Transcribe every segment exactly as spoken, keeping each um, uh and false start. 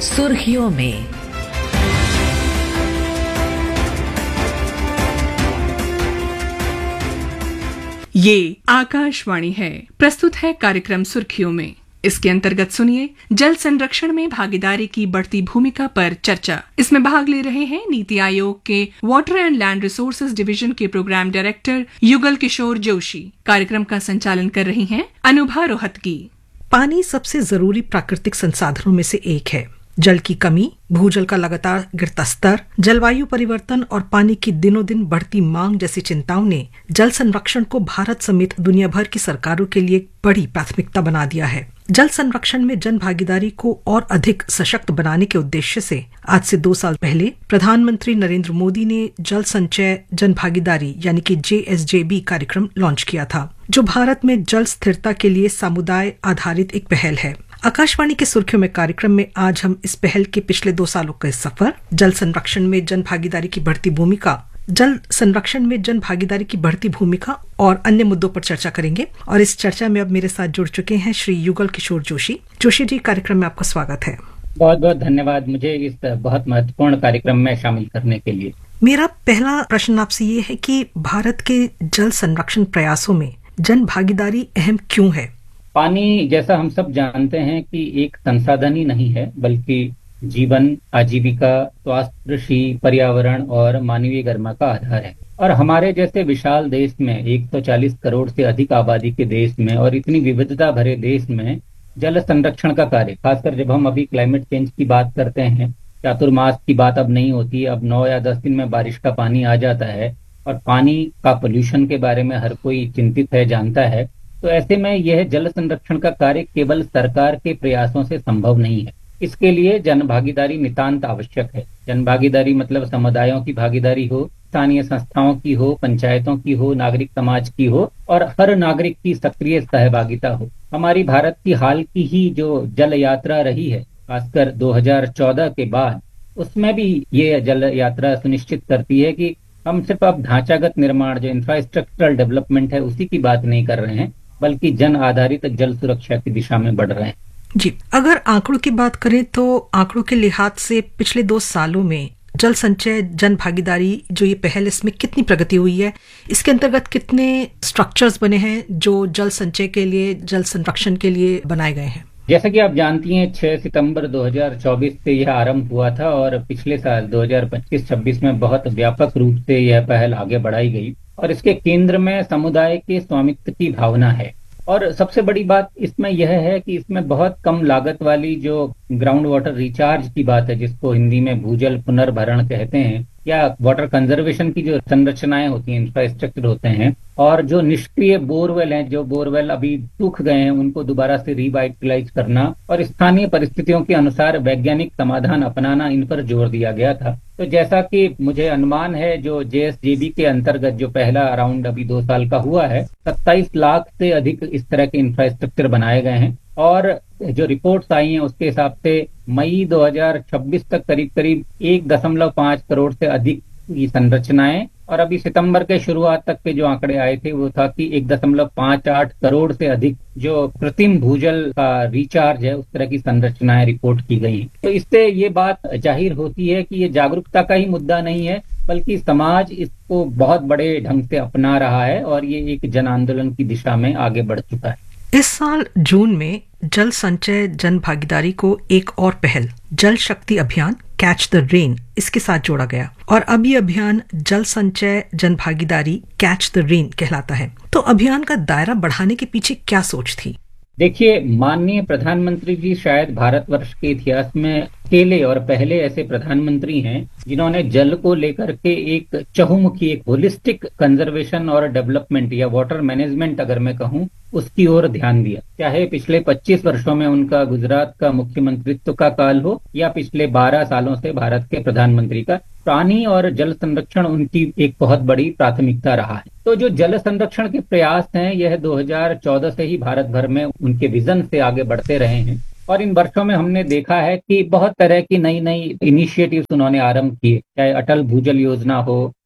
सुर्खियों में। ये आकाशवाणी है। प्रस्तुत है कार्यक्रम सुर्खियों में। इसके अंतर्गत सुनिए जल संरक्षण में भागीदारी की बढ़ती भूमिका पर चर्चा। इसमें भाग ले रहे हैं नीति आयोग के water and land resources division के प्रोग्राम डायरेक्टर युगल किशोर जोशी। कार्यक्रम का संचालन कर रही हैं अनुभा रोहतगी। पानी सबसे जरूरी प्राकृतिक संसाधनों में से एक है। जल की कमी, भूजल का लगातार गिरता स्तर, जलवायु परिवर्तन और पानी की दिनों दिन बढ़ती मांग जैसी चिंताओं ने जल संरक्षण को भारत समेत दुनिया भर की सरकारों के लिए बड़ी प्राथमिकता बना दिया है। जल संरक्षण में जन भागीदारी को और अधिक सशक्त बनाने के उद्देश्य से आज से दो साल पहले प्रधानमंत्री नरेंद्र मोदी ने जल संचय जन भागीदारी यानी कि जे एस जे बी कार्यक्रम लॉन्च किया था, जो भारत में जल स्थिरता के लिए समुदाय आधारित एक पहल है। आकाशवाणी के सुर्खियों में कार्यक्रम में आज हम इस पहल के पिछले दो सालों का सफर, जल संरक्षण में जन भागीदारी की बढ़ती भूमिका जल संरक्षण में जन भागीदारी की बढ़ती भूमिका और अन्य मुद्दों पर चर्चा करेंगे। और इस चर्चा में अब मेरे साथ जुड़ चुके हैं श्री युगल किशोर जोशी। जोशी जी, कार्यक्रम में आपका स्वागत है। बहुत बहुत धन्यवाद मुझे इस बहुत महत्वपूर्ण कार्यक्रम में शामिल करने के लिए। मेरा पहला प्रश्न आपसे ये है कि भारत के जल संरक्षण प्रयासों में जन भागीदारी अहम क्यों है? पानी, जैसा हम सब जानते हैं कि एक संसाधन ही नहीं है, बल्कि जीवन, आजीविका, स्वास्थ्य, कृषि, पर्यावरण और मानवीय गरिमा का आधार है। और हमारे जैसे विशाल देश में, एक सौ चालीस करोड़ से अधिक आबादी के देश में और इतनी विविधता भरे देश में जल संरक्षण का कार्य, खासकर जब हम अभी क्लाइमेट चेंज की बात करते हैं, चातुर्मास की बात अब नहीं होती, अब नौ या दस दिन में बारिश का पानी आ जाता है और पानी का पोल्यूशन के बारे में हर कोई चिंतित है, जानता है। तो ऐसे में यह जल संरक्षण का कार्य केवल सरकार के प्रयासों से संभव नहीं है। इसके लिए जन भागीदारी नितांत आवश्यक है। जन भागीदारी मतलब समुदायों की भागीदारी हो, स्थानीय संस्थाओं की हो, पंचायतों की हो, नागरिक समाज की हो और हर नागरिक की सक्रिय सहभागिता हो। हमारी भारत की हाल की ही जो जल यात्रा रही है, खासकर दो हज़ार चौदह के बाद, उसमें भी ये जल यात्रा सुनिश्चित करती है कि हम सिर्फ अब ढांचागत निर्माण, जो इंफ्रास्ट्रक्चरल डेवलपमेंट है, उसी की बात नहीं कर रहे हैं, बल्कि जन आधारित जल सुरक्षा की दिशा में बढ़ रहे हैं। जी, अगर आंकड़ों की बात करें तो आंकड़ों के लिहाज से पिछले दो सालों में जल संचय जन भागीदारी जो ये पहल, इसमें कितनी प्रगति हुई है? इसके अंतर्गत कितने स्ट्रक्चर्स बने हैं जो जल संचय के लिए, जल संरक्षण के लिए बनाए गए हैं? जैसा कि आप जानती हैं, छह सितंबर दो हज़ार चौबीस से यह आरंभ हुआ था और पिछले साल दो हज़ार पच्चीस छब्बीस में बहुत व्यापक रूप से यह पहल आगे बढ़ाई गई और इसके केंद्र में समुदाय के स्वामित्व की भावना है। और सबसे बड़ी बात इसमें यह है कि इसमें बहुत कम लागत वाली जो ग्राउंड वाटर रिचार्ज की बात है, जिसको हिंदी में भूजल पुनर्भरण कहते हैं, या वाटर कंजर्वेशन की जो संरचनाएं होती हैं, इंफ्रास्ट्रक्चर होते हैं, और जो निष्क्रिय बोरवेल हैं, जो बोरवेल अभी सूख गए हैं, उनको दोबारा से रिवाइटलाइज करना और स्थानीय परिस्थितियों के अनुसार वैज्ञानिक समाधान अपनाना, इन पर जोर दिया गया था। तो जैसा कि मुझे अनुमान है, जो जे एस जे बी के अंतर्गत जो पहला राउंड अभी दो साल का हुआ है, सत्ताईस लाख से अधिक इस तरह के इंफ्रास्ट्रक्चर बनाए गए हैं। और जो रिपोर्ट्स आई हैं उसके हिसाब से मई दो हज़ार छब्बीस तक करीब करीब एक दशमलव पांच करोड़ से अधिक की संरचनाएं, और अभी सितंबर के शुरुआत तक के जो आंकड़े आए थे वो था कि एक दशमलव पांच आठ करोड़ से अधिक जो कृत्रिम भूजल का रिचार्ज है, उस तरह की संरचनाएं रिपोर्ट की गई हैं। तो इससे ये बात जाहिर होती है कि ये जागरूकता का ही मुद्दा नहीं है, बल्कि समाज इसको बहुत बड़े ढंग से अपना रहा है और ये एक जन आंदोलन की दिशा में आगे बढ़ चुका है। इस साल जून में जल संचय जन भागीदारी को एक और पहल, जल शक्ति अभियान कैच द रेन, इसके साथ जोड़ा गया और अब ये अभियान जल संचय जन भागीदारी कैच द रेन कहलाता है। तो अभियान का दायरा बढ़ाने के पीछे क्या सोच थी? देखिए, माननीय प्रधानमंत्री जी शायद भारतवर्ष के इतिहास में अकेले और पहले ऐसे प्रधानमंत्री हैं जिन्होंने जल को लेकर के एक चहुमुखी, एक होलिस्टिक कंजर्वेशन और डेवलपमेंट या वाटर मैनेजमेंट अगर मैं कहूं, उसकी ओर ध्यान दिया। चाहे पिछले पच्चीस वर्षों में उनका गुजरात का मुख्यमंत्रित्व का काल हो या पिछले बारह सालों से भारत के प्रधानमंत्री का, पानी और जल संरक्षण उनकी एक बहुत बड़ी प्राथमिकता रहा है। तो जो जल संरक्षण के प्रयास हैं, यह दो हज़ार चौदह से ही भारत भर में उनके विजन से आगे बढ़ते रहे हैं और इन वर्षों में हमने देखा है कि बहुत तरह की नई नई इनिशिएटिव्स उन्होंने आरंभ किए, चाहे अटल भूजल योजना हो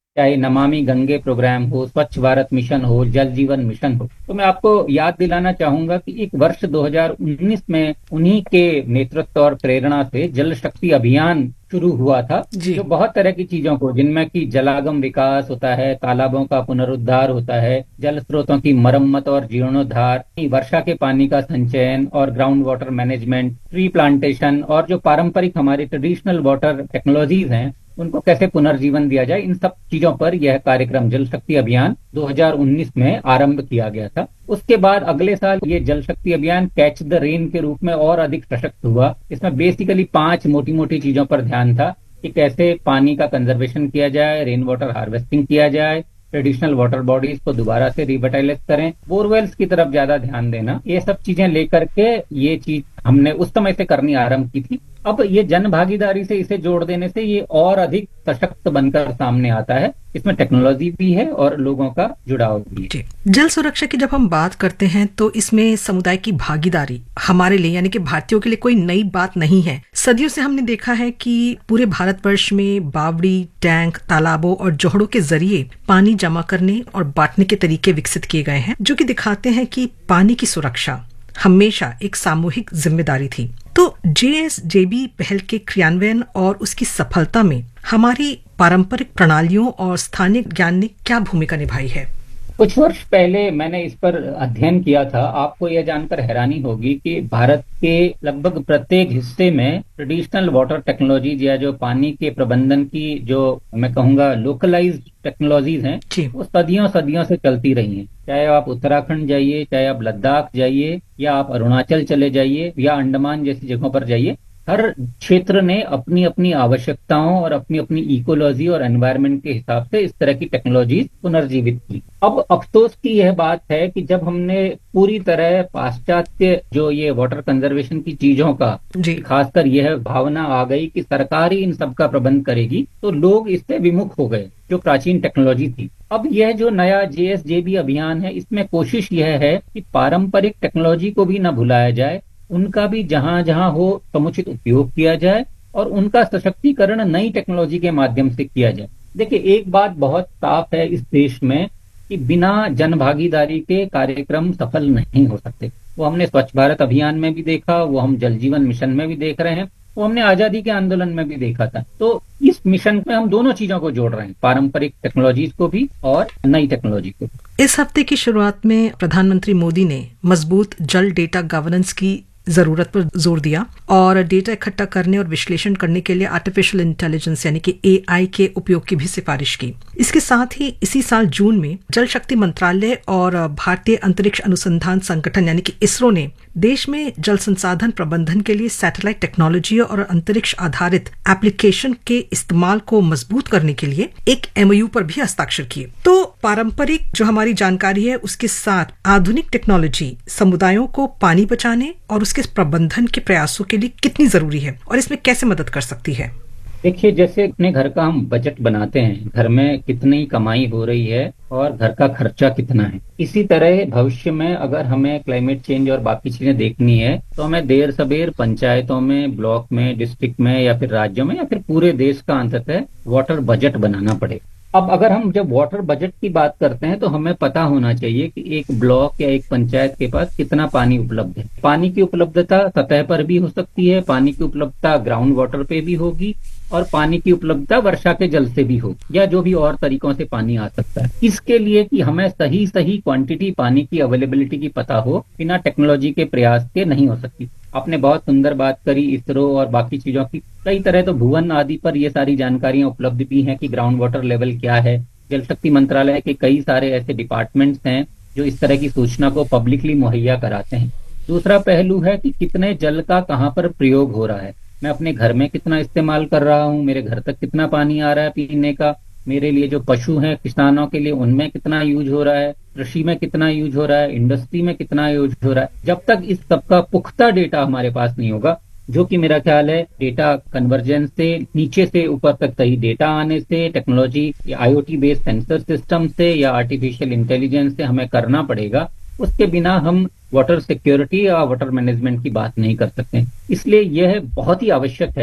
चाहे नमामि गंगे प्रोग्राम हो, स्वच्छ भारत मिशन हो, जल जीवन मिशन हो। तो मैं आपको याद दिलाना चाहूंगा कि एक वर्ष दो हज़ार उन्नीस में उन्हीं के नेतृत्व और प्रेरणा से जल शक्ति अभियान शुरू हुआ था, जो बहुत तरह की चीजों को, जिनमें कि जलागम विकास होता है, तालाबों का पुनरुद्धार होता है, जल स्रोतों की मरम्मत और जीर्णोद्धार, वर्षा के पानी का संचयन और ground water management, tree plantation, और जो पारंपरिक हमारी ट्रेडिशनल वाटर टेक्नोलॉजीज हैं उनको कैसे पुनर्जीवन दिया जाए, इन सब चीजों पर यह कार्यक्रम जल शक्ति अभियान दो हज़ार उन्नीस में आरंभ किया गया था। उसके बाद अगले साल ये जल शक्ति अभियान कैच द रेन के रूप में और अधिक सशक्त हुआ। इसमें बेसिकली पांच मोटी मोटी चीजों पर ध्यान था कि कैसे पानी का कंजर्वेशन किया जाए, रेन वाटर हार्वेस्टिंग किया जाए, ट्रेडिशनल वाटर बॉडीज को दोबारा से रिवाइटलाइज करें, बोरवेल्स की तरफ ज्यादा ध्यान देना, ये सब चीजें लेकर के ये चीज हमने उस समय से करनी आरंभ की थी। अब ये जन भागीदारी से इसे जोड़ देने से ये और अधिक सशक्त बनकर सामने आता है। इसमें टेक्नोलॉजी भी है और लोगों का जुड़ाव भी है। जल सुरक्षा की जब हम बात करते हैं तो इसमें समुदाय की भागीदारी हमारे लिए यानी कि भारतीयों के लिए कोई नई बात नहीं है। सदियों से हमने देखा है कि पूरे भारतवर्ष में बावड़ी, टैंक, तालाबों और जोहड़ों के जरिए पानी जमा करने और बांटने के तरीके विकसित किए गए हैं, जो कि दिखाते हैं कि पानी की सुरक्षा हमेशा एक सामूहिक जिम्मेदारी थी। तो जे एस जे बी पहल के क्रियान्वयन और उसकी सफलता में हमारी पारंपरिक प्रणालियों और स्थानीय ज्ञान ने क्या भूमिका निभाई है? कुछ वर्ष पहले मैंने इस पर अध्ययन किया था। आपको यह जानकर हैरानी होगी कि भारत के लगभग प्रत्येक हिस्से में ट्रेडिशनल वाटर टेक्नोलॉजीज या जो पानी के प्रबंधन की जो मैं कहूँगा लोकलाइज्ड टेक्नोलॉजीज हैं, वो सदियों सदियों से चलती रही हैं। चाहे आप उत्तराखंड जाइए, चाहे आप लद्दाख जाइए, या आप अरुणाचल चले जाइए, या अंडमान जैसी जगहों पर जाइए, हर क्षेत्र ने अपनी अपनी आवश्यकताओं और अपनी अपनी इकोलॉजी और एनवायरनमेंट के हिसाब से इस तरह की टेक्नोलॉजी पुनर्जीवित की। अब अफसोस की यह बात है कि जब हमने पूरी तरह पाश्चात्य जो ये वाटर कंजर्वेशन की चीजों का, खासकर यह भावना आ गई कि सरकार ही इन सब का प्रबंध करेगी, तो लोग इससे विमुख हो गए जो प्राचीन टेक्नोलॉजी थी। अब यह जो नया जे एस जे बी अभियान है, इसमें कोशिश यह है कि पारंपरिक टेक्नोलॉजी को भी न भुलाया जाए, उनका भी जहां जहां हो समुचित उपयोग किया जाए और उनका सशक्तिकरण नई टेक्नोलॉजी के माध्यम से किया जाए। देखिए, एक बात बहुत साफ है इस देश में कि बिना जन भागीदारी के कार्यक्रम सफल नहीं हो सकते। वो हमने स्वच्छ भारत अभियान में भी देखा, वो हम जल जीवन मिशन में भी देख रहे हैं, वो हमने आजादी के आंदोलन में भी देखा था। तो इस मिशन में हम दोनों चीजों को जोड़ रहे हैं, पारंपरिक टेक्नोलॉजीज को भी और नई टेक्नोलॉजी को। इस हफ्ते की शुरुआत में प्रधानमंत्री मोदी ने मजबूत जल डेटा गवर्नेंस की जरूरत पर जोर दिया और डेटा इकट्ठा करने और विश्लेषण करने के लिए आर्टिफिशियल इंटेलिजेंस यानी कि ए आई के उपयोग की भी सिफारिश की। इसके साथ ही इसी साल जून में जल शक्ति मंत्रालय और भारतीय अंतरिक्ष अनुसंधान संगठन यानी कि इसरो ने देश में जल संसाधन प्रबंधन के लिए सैटेलाइट टेक्नोलॉजी और अंतरिक्ष आधारित एप्लीकेशन के इस्तेमाल को मजबूत करने के लिए एक एम ओ यू पर भी हस्ताक्षर किए। तो पारंपरिक जो हमारी जानकारी है उसके साथ आधुनिक टेक्नोलॉजी समुदायों को पानी बचाने और उसके प्रबंधन के प्रयासों के लिए कितनी जरूरी है और इसमें कैसे मदद कर सकती है? देखिए, जैसे अपने घर का हम बजट बनाते हैं, घर में कितनी कमाई हो रही है और घर का खर्चा कितना है, इसी तरह भविष्य में अगर हमें क्लाइमेट चेंज और बाकी चीजें देखनी है तो हमें देर सबेर पंचायतों में, ब्लॉक में, डिस्ट्रिक्ट में या फिर राज्यों में या फिर पूरे देश का अंततः वाटर बजट बनाना पड़ेगा। अब अगर हम जब वाटर बजट की बात करते हैं तो हमें पता होना चाहिए कि एक ब्लॉक या एक पंचायत के पास कितना पानी उपलब्ध है। पानी की उपलब्धता सतह पर भी हो सकती है, पानी की उपलब्धता ग्राउंड वाटर पे भी होगी और पानी की उपलब्धता वर्षा के जल से भी होगी या जो भी और तरीकों से पानी आ सकता है। इसके लिए कि हमें सही सही क्वांटिटी पानी की अवेलेबिलिटी की पता हो, बिना टेक्नोलॉजी के प्रयास के नहीं हो सकती। आपने बहुत सुंदर बात करी इसरो और बाकी चीजों की। कई तरह तो भुवन आदि पर ये सारी जानकारियां उपलब्ध भी हैं कि ग्राउंड वाटर लेवल क्या है। जल शक्ति मंत्रालय के कई सारे ऐसे डिपार्टमेंट्स हैं जो इस तरह की सूचना को पब्लिकली मुहैया कराते हैं। दूसरा पहलू है कि कितने जल का कहाँ पर प्रयोग हो रहा है। मैं अपने घर में कितना इस्तेमाल कर रहा हूँ, मेरे घर तक कितना पानी आ रहा है पीने का, मेरे लिए जो पशु हैं किसानों के लिए उनमें कितना यूज हो रहा है, कृषि में कितना यूज हो रहा है, इंडस्ट्री में कितना यूज हो रहा है। जब तक इस सबका पुख्ता डेटा हमारे पास नहीं होगा, जो कि मेरा ख्याल है डेटा कन्वर्जेंस से नीचे से ऊपर तक सही डेटा आने से, टेक्नोलॉजी आई O T based sensor system से या आर्टिफिशियल इंटेलिजेंस से हमें करना पड़ेगा, उसके बिना हम वाटर सिक्योरिटी या वाटर मैनेजमेंट की बात नहीं कर सकते। इसलिए यह बहुत ही आवश्यक है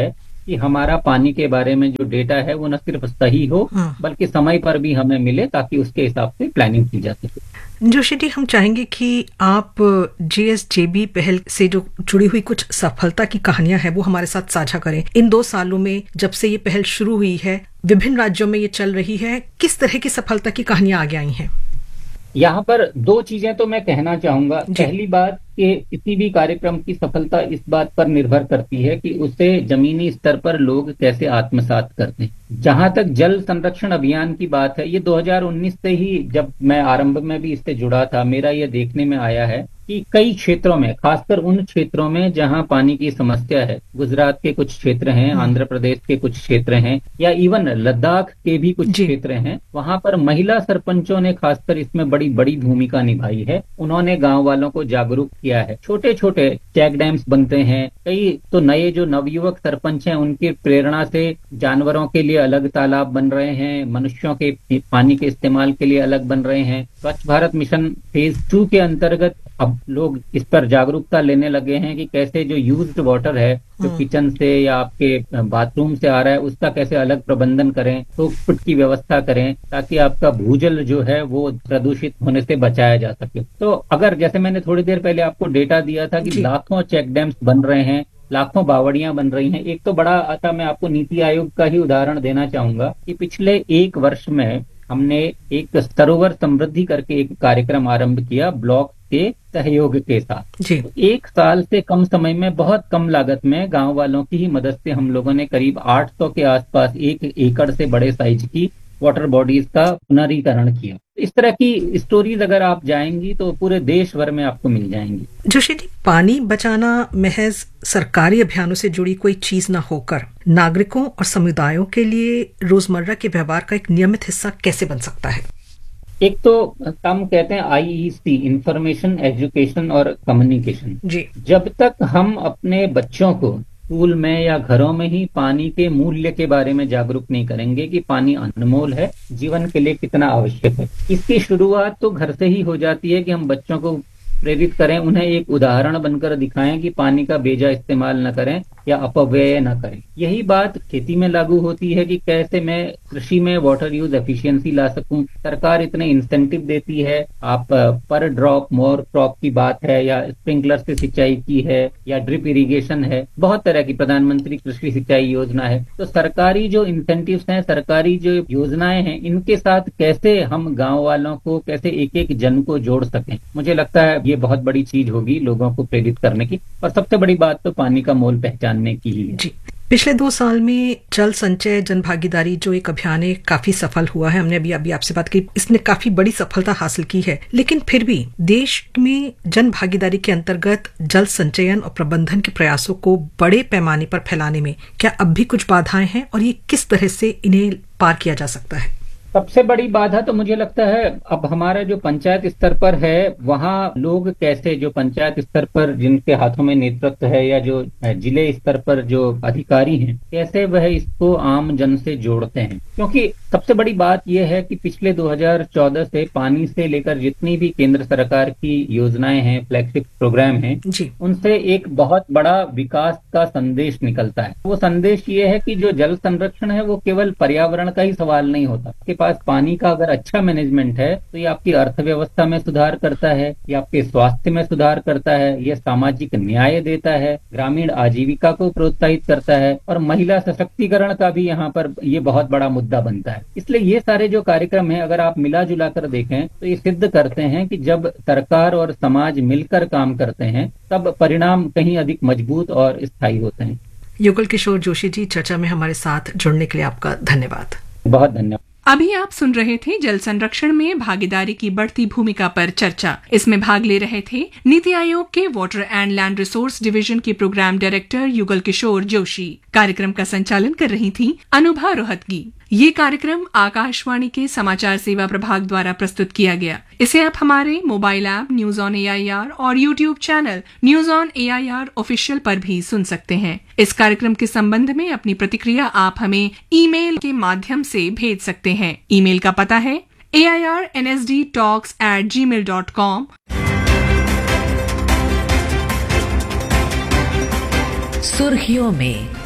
कि हमारा पानी के बारे में जो डेटा है वो न सिर्फ सही हो बल्कि समय पर भी हमें मिले, ताकि उसके हिसाब से प्लानिंग की जा सके। जोशी जी, हम चाहेंगे कि आप जे एस जे बी पहल से जो जुड़ी हुई कुछ सफलता की कहानियां हैं वो हमारे साथ साझा करें। इन दो सालों में जब से ये पहल शुरू हुई है, विभिन्न राज्यों में ये चल रही है, किस तरह की सफलता की कहानियां आगे आई हैं? यहाँ पर दो चीजें तो मैं कहना चाहूंगा। पहली बात कि किसी भी कार्यक्रम की सफलता इस बात पर निर्भर करती है कि उसे जमीनी स्तर पर लोग कैसे आत्मसात करते हैं। जहां तक जल संरक्षण अभियान की बात है, ये दो हज़ार उन्नीस से ही, जब मैं आरंभ में भी इससे जुड़ा था, मेरा ये देखने में आया है कि कई क्षेत्रों में, खासकर उन क्षेत्रों में जहां पानी की समस्या है, गुजरात के कुछ क्षेत्र हैं, आंध्र प्रदेश के कुछ क्षेत्र हैं, या इवन लद्दाख के भी कुछ क्षेत्र हैं, वहां पर महिला सरपंचों ने खासकर इसमें बड़ी बड़ी भूमिका निभाई है। उन्होंने गांव वालों को जागरूक किया है। छोटे छोटे चेक डैम्स बनते हैं, कई तो नए जो नवयुवक सरपंच हैं उनकी प्रेरणा से जानवरों के लिए अलग तालाब बन रहे हैं, मनुष्यों के पानी के इस्तेमाल के लिए अलग बन रहे हैं। स्वच्छ भारत मिशन फेज टू के अंतर्गत अब लोग इस पर जागरूकता लेने लगे हैं कि कैसे जो यूज्ड वाटर है, जो किचन से या आपके बाथरूम से आ रहा है, उसका कैसे अलग प्रबंधन करें, तो फुट की व्यवस्था करें, ताकि आपका भूजल जो है वो प्रदूषित होने से बचाया जा सके। तो अगर, जैसे मैंने थोड़ी देर पहले आपको डेटा दिया था कि लाखों चेक डैम्स बन रहे हैं, लाखों बावड़ियां बन रही हैं। एक तो बड़ा आता, मैं आपको नीति आयोग का ही उदाहरण देना चाहूंगा कि पिछले एक वर्ष में हमने एक सरोवर समृद्धि करके एक कार्यक्रम आरंभ किया ब्लॉक के सहयोग के साथ। जी। तो एक साल से कम समय में, बहुत कम लागत में, गांव वालों की ही मदद से हम लोगों ने करीब आठ सौ के आसपास एक एकड़ से बड़े साइज की वाटर बॉडीज का पुनरीकरण किया। इस तरह की स्टोरीज अगर आप जाएंगी तो पूरे देश भर में आपको मिल जाएंगी। जोशी जी, पानी बचाना महज सरकारी अभियानों से जुड़ी कोई चीज न होकर नागरिकों और समुदायों के लिए रोजमर्रा के व्यवहार का एक नियमित हिस्सा कैसे बन सकता है? एक तो हम कहते हैं आई ई सी, इंफॉर्मेशन, एजुकेशन और कम्युनिकेशन। जी। जब तक हम अपने बच्चों को स्कूल में या घरों में ही पानी के मूल्य के बारे में जागरूक नहीं करेंगे कि पानी अनमोल है, जीवन के लिए कितना आवश्यक है, इसकी शुरुआत तो घर से ही हो जाती है कि हम बच्चों को प्रेरित करें, उन्हें एक उदाहरण बनकर दिखाएं कि पानी का बेजा इस्तेमाल न करें या अपव्यय न करें। यही बात खेती में लागू होती है कि कैसे मैं कृषि में वाटर यूज एफिशिएंसी ला सकूं। सरकार इतने इंसेंटिव देती है, आप पर ड्रॉप मोर क्रॉप की बात है, या स्प्रिंकलर से सिंचाई की है, या ड्रिप इरिगेशन है, बहुत तरह की प्रधानमंत्री कृषि सिंचाई योजना है। तो सरकारी जो इंसेंटिव्स हैं, सरकारी जो योजनाएं हैं, इनके साथ कैसे हम गाँव वालों को, कैसे एक एक जन को जोड़ सकें, मुझे लगता है ये बहुत बड़ी चीज होगी लोगों को प्रेरित करने की। और सबसे बड़ी बात तो पानी का मोल पहचानने की ही है। जी। पिछले दो साल में जल संचय जन भागीदारी जो एक अभियान है काफी सफल हुआ है। हमने अभी अभी आपसे बात की, इसने काफी बड़ी सफलता हासिल की है। लेकिन फिर भी देश में जन भागीदारी के अंतर्गत जल संचयन और प्रबंधन के प्रयासों को बड़े पैमाने पर फैलाने में क्या अब भी कुछ बाधाएं हैं, और ये किस तरह से इन्हें पार किया जा सकता है? सबसे बड़ी बाधा तो मुझे लगता है अब हमारा जो पंचायत स्तर पर है, वहाँ लोग कैसे, जो पंचायत स्तर पर जिनके हाथों में नेतृत्व है, या जो जिले स्तर पर जो अधिकारी हैं, कैसे वह इसको आम जन से जोड़ते हैं। क्योंकि सबसे बड़ी बात यह है कि पिछले दो हज़ार चौदह से पानी से लेकर जितनी भी केंद्र सरकार की योजनाएं हैं, फ्लैगशिप प्रोग्राम हैं, उनसे एक बहुत बड़ा विकास का संदेश निकलता है। वो संदेश ये है कि जो जल संरक्षण है वो केवल पर्यावरण का ही सवाल नहीं होता। आपके पास पानी का अगर अच्छा मैनेजमेंट है तो ये आपकी अर्थव्यवस्था में सुधार करता है, ये आपके स्वास्थ्य में सुधार करता है, ये सामाजिक न्याय देता है, ग्रामीण आजीविका को प्रोत्साहित करता है, और महिला सशक्तिकरण का भी यहाँ पर ये बहुत बड़ा मुद्दा बनता है। इसलिए ये सारे जो कार्यक्रम हैं, अगर आप मिला जुला कर देखें तो ये सिद्ध करते हैं कि जब सरकार और समाज मिलकर काम करते हैं तब परिणाम कहीं अधिक मजबूत और स्थायी होते हैं। युगल किशोर जोशी जी, चर्चा में हमारे साथ जुड़ने के लिए आपका धन्यवाद। बहुत धन्यवाद। अभी आप सुन रहे थे जल संरक्षण में भागीदारी की बढ़ती भूमिका पर चर्चा। इसमें भाग ले रहे थे नीति आयोग के water and land resource division की प्रोग्राम डायरेक्टर युगल किशोर जोशी। कार्यक्रम का संचालन कर रही थी अनुभा रोहतगी। ये कार्यक्रम आकाशवाणी के समाचार सेवा प्रभाग द्वारा प्रस्तुत किया गया। इसे आप हमारे mobile app news on A I R और YouTube channel news on A I R official पर भी सुन सकते हैं। इस कार्यक्रम के संबंध में अपनी प्रतिक्रिया आप हमें ईमेल के माध्यम से भेज सकते हैं। ईमेल का पता है ए I R N S D talks eight ji mail dot com. सुर्खियों में